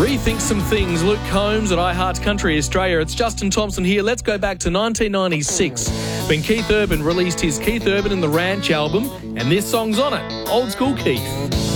Rethink some things. Luke Combs at iHeart Country Australia. It's Justin Thompson here. Let's go back to 1996 when Keith Urban released his Keith Urban and the Ranch album, and this song's on it. Old School Keith.